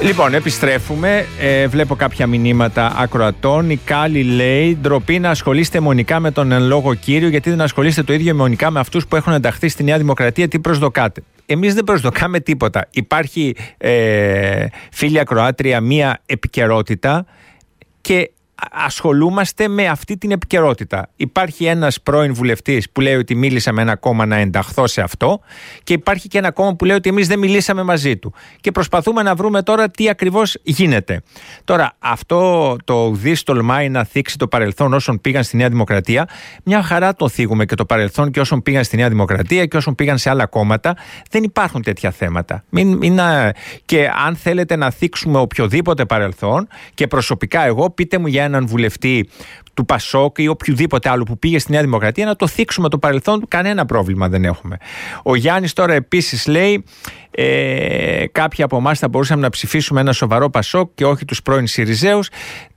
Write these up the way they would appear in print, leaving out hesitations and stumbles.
Λοιπόν, επιστρέφουμε. Βλέπω κάποια μηνύματα ακροατών. Η Κάλλη λέει: ντροπή να ασχολείστε αιμονικά με τον εν λόγω κύριο, γιατί δεν ασχολείστε το ίδιο αιμονικά με αυτούς που έχουν ενταχθεί στη Νέα Δημοκρατία. Τι προσδοκάτε? Εμείς δεν προσδοκάμε τίποτα. Υπάρχει, φίλη ακροάτρια, μία επικαιρότητα και ασχολούμαστε με αυτή την επικαιρότητα. Υπάρχει ένας πρώην βουλευτής που λέει ότι μίλησα με ένα κόμμα να ενταχθώ σε αυτό, και υπάρχει και ένα κόμμα που λέει ότι εμείς δεν μιλήσαμε μαζί του. Και προσπαθούμε να βρούμε τώρα τι ακριβώς γίνεται. Τώρα, αυτό το ουδής τολμάει να θίξει το παρελθόν όσων πήγαν στη Νέα Δημοκρατία. Μια χαρά το θίγουμε και το παρελθόν και όσων πήγαν στη Νέα Δημοκρατία και όσων πήγαν σε άλλα κόμματα. Δεν υπάρχουν τέτοια θέματα. Και αν θέλετε να θίξουμε οποιοδήποτε παρελθόν, και προσωπικά εγώ, πείτε μου για έναν βουλευτή του Πασόκ ή οποιοδήποτε άλλο που πήγε στη Νέα Δημοκρατία, να το θίξουμε το παρελθόν του, κανένα πρόβλημα δεν έχουμε. Ο Γιάννης τώρα επίσης λέει: κάποιοι από εμάς θα μπορούσαμε να ψηφίσουμε ένα σοβαρό Πασόκ και όχι τους πρώην Συριζέους.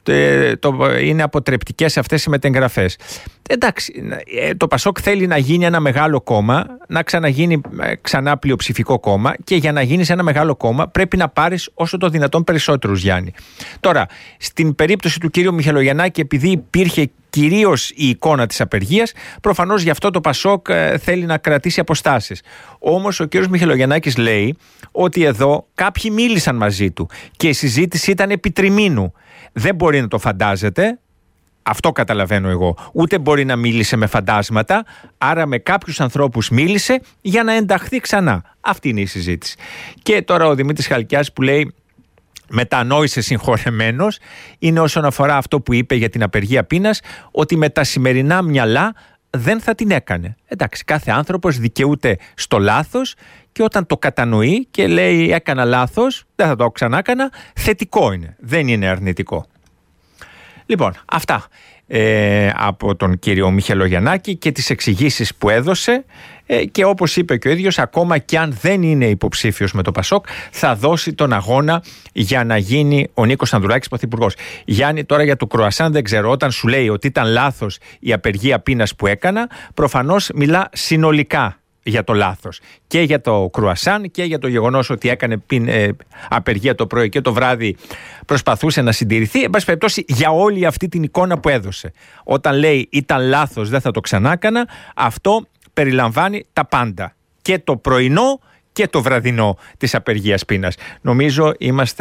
Είναι αποτρεπτικές αυτές οι μετεγγραφές. Εντάξει, το Πασόκ θέλει να γίνει ένα μεγάλο κόμμα, να ξαναγίνει ξανά πλειοψηφικό κόμμα, και για να γίνεις ένα μεγάλο κόμμα πρέπει να πάρεις όσο το δυνατόν περισσότερους, Γιάννη. Τώρα, στην περίπτωση του κύριου Μιχελογιαννάκη, επειδή υπήρχε κυρίως η εικόνα της απεργίας, προφανώς γι' αυτό το Πασόκ θέλει να κρατήσει αποστάσεις. Όμως ο κύριος Μιχελογιαννάκης λέει ότι εδώ κάποιοι μίλησαν μαζί του και η συζήτηση ήταν επί τριμήνου. Δεν μπορεί να το φαντάζεται, αυτό καταλαβαίνω εγώ. Ούτε μπορεί να μίλησε με φαντάσματα, άρα με κάποιους ανθρώπους μίλησε για να ενταχθεί ξανά. Αυτή είναι η συζήτηση. Και τώρα ο Δημήτρης Χαλκιάς που λέει: μετανόησε συγχωρεμένος, είναι όσον αφορά αυτό που είπε για την απεργία πείνας, ότι με τα σημερινά μυαλά δεν θα την έκανε. Εντάξει, κάθε άνθρωπος δικαιούται στο λάθος, και όταν το κατανοεί και λέει έκανα λάθος, δεν θα το ξανά έκανα, θετικό είναι, δεν είναι αρνητικό. Λοιπόν, αυτά από τον κύριο Μιχελογιαννάκη και τις εξηγήσεις που έδωσε, και όπως είπε και ο ίδιος, ακόμα και αν δεν είναι υποψήφιος με το Πασόκ, θα δώσει τον αγώνα για να γίνει ο Νίκος Ανδρουλάκης πρωθυπουργός. Γιάννη, τώρα για το κρουασάν δεν ξέρω, όταν σου λέει ότι ήταν λάθος η απεργία πείνας που έκανα, προφανώς μιλά συνολικά για το λάθος. Και για το κρουασάν και για το γεγονός ότι έκανε απεργία το πρωί και το βράδυ προσπαθούσε να συντηρηθεί. Εν πάση περιπτώσει, για όλη αυτή την εικόνα που έδωσε. Όταν λέει ήταν λάθος, δεν θα το ξανά έκανα, αυτό περιλαμβάνει τα πάντα. Και το πρωινό και το βραδινό της απεργίας πείνας. Νομίζω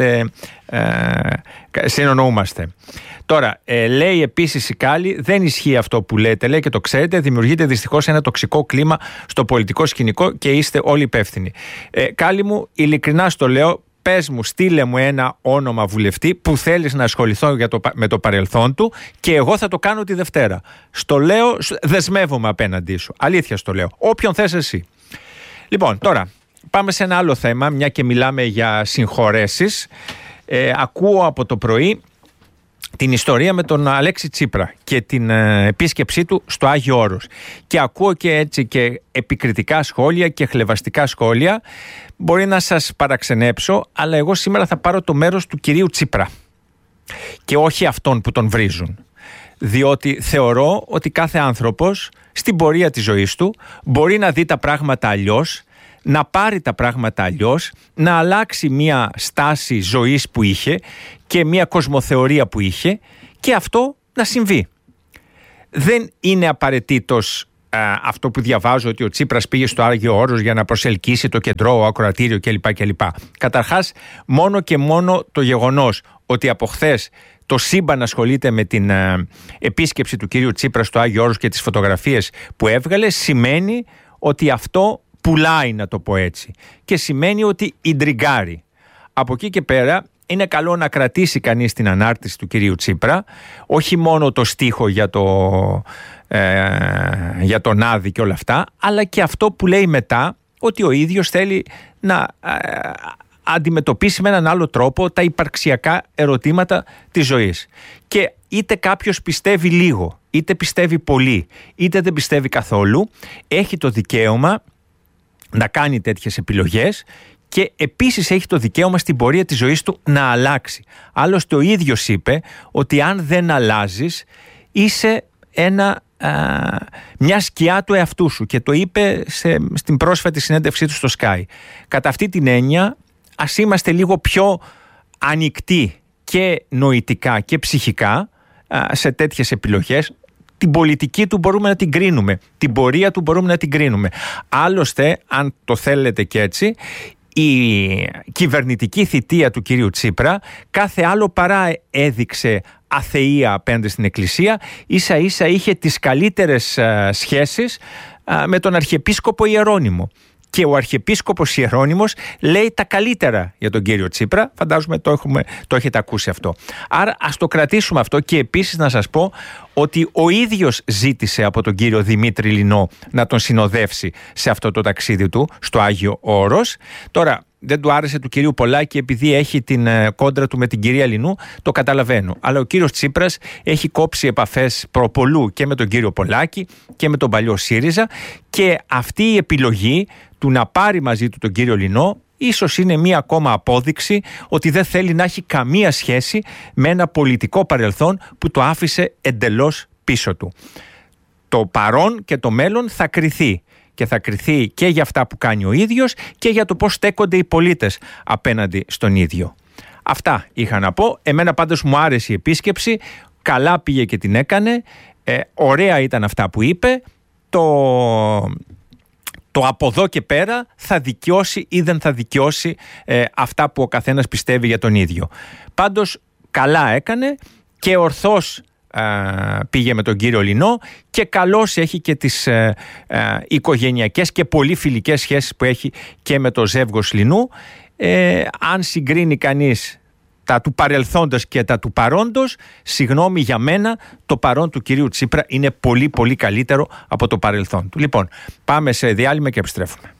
συνεννοούμαστε. Τώρα, λέει επίσης η Κάλλη, δεν ισχύει αυτό που λέτε, λέει, και το ξέρετε, δημιουργείται δυστυχώς ένα τοξικό κλίμα στο πολιτικό σκηνικό και είστε όλοι υπεύθυνοι. Κάλλη μου, ειλικρινά στο λέω, πες μου, στείλε μου ένα όνομα βουλευτή που θέλεις να ασχοληθώ με το παρελθόν του, και εγώ θα το κάνω τη Δευτέρα. Στο λέω, δεσμεύομαι απέναντί σου. Αλήθεια στο λέω. Όποιον θες εσύ. Λοιπόν, τώρα πάμε σε ένα άλλο θέμα, μια και μιλάμε για συγχωρέσεις. Ακούω από το πρωί την ιστορία με τον Αλέξη Τσίπρα και την επίσκεψή του στο Άγιο Όρος. Και ακούω και έτσι και επικριτικά σχόλια και χλευαστικά σχόλια. Μπορεί να σας παραξενέψω, αλλά εγώ σήμερα θα πάρω το μέρος του κυρίου Τσίπρα και όχι αυτών που τον βρίζουν. Διότι θεωρώ ότι κάθε άνθρωπος στην πορεία της ζωής του μπορεί να δει τα πράγματα αλλιώς, να πάρει τα πράγματα αλλιώς, να αλλάξει μια στάση ζωής που είχε και μια κοσμοθεωρία που είχε, και αυτό να συμβεί. Δεν είναι απαραίτητος αυτό που διαβάζω, ότι ο Τσίπρας πήγε στο Άγιο Όρος για να προσελκύσει το κεντρό, ακροατήριο κλπ. Καταρχάς, μόνο και μόνο το γεγονός ότι από χθες το σύμπαν ασχολείται με την επίσκεψη του κυρίου Τσίπρα στο Άγιο Όρος και τις φωτογραφίες που έβγαλε, σημαίνει ότι αυτό πουλάει, να το πω έτσι, και σημαίνει ότι ιντριγκάρει. Από εκεί και πέρα είναι καλό να κρατήσει κανείς την ανάρτηση του κυρίου Τσίπρα, όχι μόνο το στίχο για τον Άδη και όλα αυτά, αλλά και αυτό που λέει μετά, ότι ο ίδιος θέλει να αντιμετωπίσει με έναν άλλο τρόπο τα υπαρξιακά ερωτήματα της ζωής. Και είτε κάποιος πιστεύει λίγο, είτε πιστεύει πολύ, είτε δεν πιστεύει καθόλου, έχει το δικαίωμα να κάνει τέτοιες επιλογές, και επίσης έχει το δικαίωμα στην πορεία της ζωής του να αλλάξει. Άλλωστε ο ίδιος είπε ότι αν δεν αλλάζεις είσαι μια σκιά του εαυτού σου, και το είπε στην πρόσφατη συνέντευξή του στο Sky. Κατά αυτή την έννοια, ας είμαστε λίγο πιο ανοιχτή και νοητικά και ψυχικά σε τέτοιες επιλογές. Την πολιτική του μπορούμε να την κρίνουμε, την πορεία του μπορούμε να την κρίνουμε. Άλλωστε, αν το θέλετε και έτσι, η κυβερνητική θητεία του κυρίου Τσίπρα κάθε άλλο παρά έδειξε αθεία απέναντι στην Εκκλησία. Ίσα ίσα είχε τις καλύτερες σχέσεις με τον Αρχιεπίσκοπο Ιερώνυμο. Και ο Αρχιεπίσκοπος Ιερώνυμος λέει τα καλύτερα για τον κύριο Τσίπρα. Φαντάζομαι το έχετε ακούσει αυτό. Άρα ας το κρατήσουμε αυτό, και επίσης να σας πω ότι ο ίδιος ζήτησε από τον κύριο Δημήτρη Λινό να τον συνοδεύσει σε αυτό το ταξίδι του στο Άγιο Όρος. Τώρα, δεν του άρεσε του κυρίου Πολάκη επειδή έχει την κόντρα του με την κυρία Λινού, το καταλαβαίνω. Αλλά ο κύριος Τσίπρας έχει κόψει επαφές προπολού και με τον κύριο Πολάκη και με τον παλιό ΣΥΡΙΖΑ, και αυτή η επιλογή του να πάρει μαζί του τον κύριο Λινό ίσως είναι μία ακόμα απόδειξη ότι δεν θέλει να έχει καμία σχέση με ένα πολιτικό παρελθόν που το άφησε εντελώς πίσω του. Το παρόν και το μέλλον θα κριθεί. Και θα κριθεί και για αυτά που κάνει ο ίδιος και για το πώς στέκονται οι πολίτες απέναντι στον ίδιο. Αυτά είχα να πω. Εμένα πάντως μου άρεσε η επίσκεψη. Καλά πήγε και την έκανε. Ωραία ήταν αυτά που είπε. Το από εδώ και πέρα θα δικαιώσει ή δεν θα δικαιώσει αυτά που ο καθένας πιστεύει για τον ίδιο. Πάντως καλά έκανε και ορθώς πήγε με τον κύριο Λινό, και καλώς έχει και τις οικογενειακές και πολύ φιλικές σχέσεις που έχει και με το ζεύγος Λινού. Αν συγκρίνει κανείς τα του παρελθόντος και τα του παρόντος, συγγνώμη, για μένα το παρόν του κυρίου Τσίπρα είναι πολύ πολύ καλύτερο από το παρελθόν του. Λοιπόν, πάμε σε διάλειμμα και επιστρέφουμε.